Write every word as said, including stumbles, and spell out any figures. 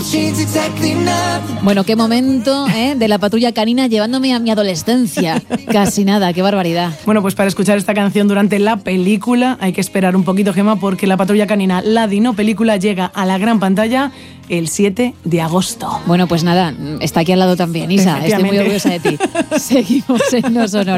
Bueno, qué momento, ¿eh? De la Patrulla Canina llevándome a mi adolescencia. Casi nada, qué barbaridad. Bueno, pues para escuchar esta canción durante la película hay que esperar un poquito, Gemma, porque la Patrulla Canina, la Dino película, llega a la gran pantalla el siete de agosto. Bueno, pues nada, está aquí al lado también, Isa. Estoy muy orgullosa de ti. Seguimos en No Sonora.